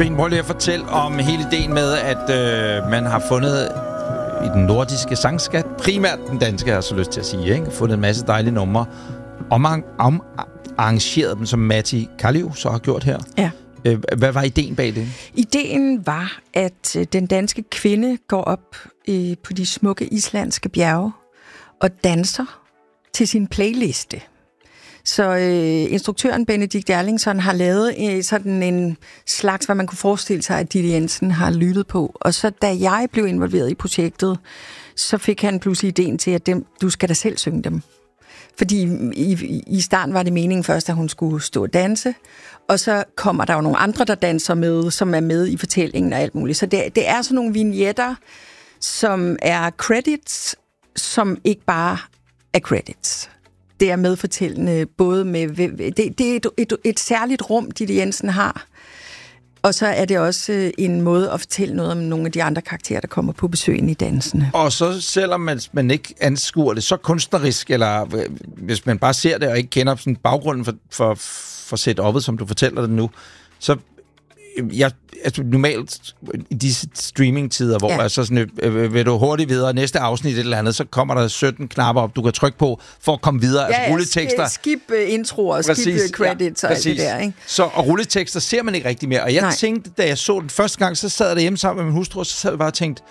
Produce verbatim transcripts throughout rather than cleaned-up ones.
Trine, prøv lige at fortælle om hele ideen med, at øh, man har fundet i den nordiske sangskat, primært den danske, har jeg så lyst til at sige, ikke? Fundet en masse dejlige numre, om, om arrangeret dem, som Matti Kallio så har gjort her. Ja. Hvad var ideen bag det? Ideen var, at den danske kvinde går op øh, på de smukke islandske bjerge og danser til sin playliste. Så øh, instruktøren Benedikt Erlingsson har lavet øh, sådan en slags, hvad man kunne forestille sig, at Ditte Jensen har lyttet på. Og så da jeg blev involveret i projektet, så fik han pludselig ideen til, at dem, du skal da selv synge dem. Fordi i, i starten var det meningen først, at hun skulle stå og danse, og så kommer der jo nogle andre, der danser med, som er med i fortællingen og alt muligt. Så det, det er sådan nogle vignetter, som er credits, som ikke bare er credits. Det er medfortællende, både med... Det, det er et, et, et særligt rum, Ditte Jensen har. Og så er det også en måde at fortælle noget om nogle af de andre karakterer, der kommer på besøg ind i dansene. Og så selvom man, man ikke anskuer det så kunstnerisk, eller hvis man bare ser det og ikke kender sådan baggrunden for, for, for setup'et, som du fortæller det nu, så jeg, altså normalt i disse streamingtider, hvor ja. altså sådan, øh, vil du hurtigt videre, næste afsnit eller andet, så kommer der sytten knapper op, du kan trykke på, for at komme videre. Ja, altså rulletekster. Skip uh, intro og skip uh, credits ja, og alt det der, ikke? Så, og rulletekster ser man ikke rigtig mere. Og jeg Nej. tænkte, da jeg så den første gang, så sad jeg derhjemme sammen med min hustru, og så sad jeg bare og tænkte,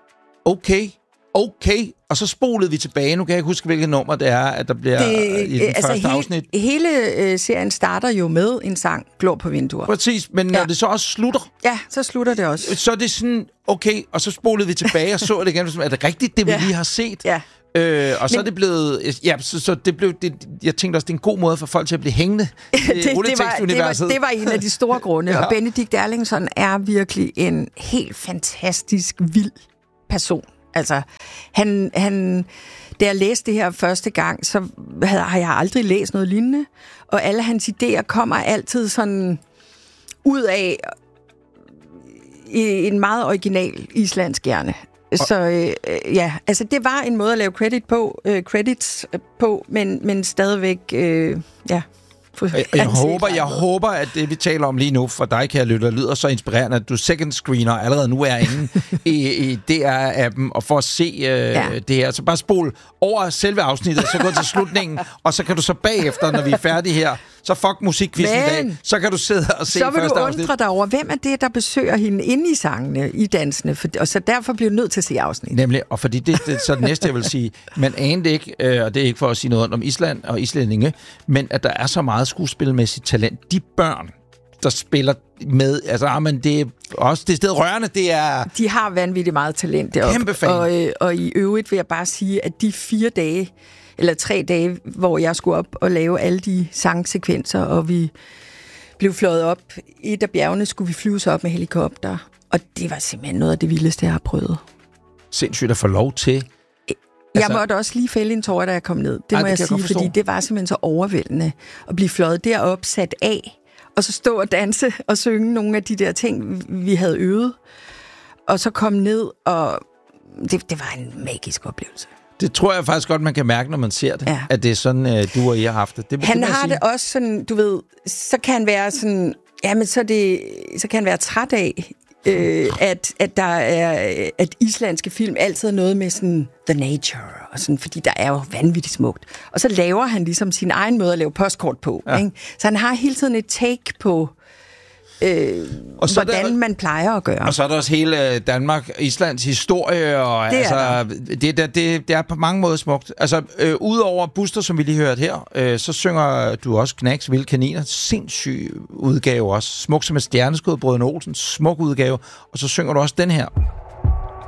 okay, okay, og så spolede vi tilbage. Nu kan jeg ikke huske, hvilket nummer det er, at der bliver det, i den altså første he, afsnit. Hele øh, serien starter jo med en sang, Glor på vinduer. Præcis, men når ja. det så også slutter... Ja, så slutter det også. Så er det sådan, okay, og så spolede vi tilbage og så det igen. Er det rigtigt, det vi ja. lige har set? Ja. Øh, og så men, er det blevet... Ja, så, så det blev... Det, jeg tænkte også, det er en god måde for folk til at blive hængende. det, det, var, det, var, det var en af de store grunde, ja. Og Benedikt Erlingsson er virkelig en helt fantastisk, vild person. Altså, han, han, da jeg læste det her første gang, så havde, har jeg aldrig læst noget lignende, og alle hans idéer kommer altid sådan ud af en meget original islandsk hjerne. Så øh, ja, altså det var en måde at lave credit på, øh, credits på, men, men stadigvæk, øh, ja... Jeg, jeg, håber, jeg håber, at det, vi taler om lige nu, for dig, kære lytter, lyder så inspirerende, at du second screener allerede nu er inde i, i D R-appen, og for at se øh, ja. det her. Så bare spol over selve afsnittet, så gå til slutningen, og så kan du så bagefter, når vi er færdige her, så fuck musikquizzen i dag, så kan du sidde og se første afsnit. Så vil du undre dig over, hvem er det, der besøger hende inde i sangene, i dansene, for, og så derfor bliver du nødt til at se afsnit. Nemlig, og fordi det, det så det næste, jeg vil sige, man anede ikke, øh, og det er ikke for at sige noget om Island og islændinge, men at der er så meget skuespilmæssigt talent. De børn, der spiller med, altså, men det er også det sted rørende, det er... De har vanvittigt meget talent deroppe. Kæmpe fan. Og, øh, og i øvrigt vil jeg bare sige, at de fire dage, eller tre dage, hvor jeg skulle op og lave alle de sangsekvenser, og vi blev fløjet op. Et af bjergene skulle vi flyve så op med helikopter, og det var simpelthen noget af det vildeste, jeg har prøvet. Sindssygt at få lov til. Jeg altså, måtte også lige fælde en tårer, da jeg kom ned. Det ej, må det jeg sige, fordi det var simpelthen så overvældende at blive fløjet derop, sat af, og så stå og danse og synge nogle af de der ting, vi havde øvet. Og så komme ned, og det, det var en magisk oplevelse. Det tror jeg faktisk godt, man kan mærke, når man ser det, ja. At det er sådan, du og I har haft det. det han har sige. Det også sådan, du ved, så kan han være sådan, jamen så, det, så kan han være træt af, øh, at, at der er, at islandske film altid er noget med sådan the nature, og sådan, fordi der er jo vanvittigt smukt. Og så laver han ligesom sin egen måde at lave postkort på. Ja. Ikke? Så han har hele tiden et take på, Øh, og så hvordan der, man plejer at gøre. Og så er der også hele Danmark, Islands historie, og det altså, er det, det, det, det er på mange måder smukt. Altså, øh, udover Buster, som vi lige hørte her, øh, så synger du også Knacks Vilde Kaniner, sindssyg udgave også. Smuk som et stjerneskud, Brødrene Olsen, smuk udgave, og så synger du også den her.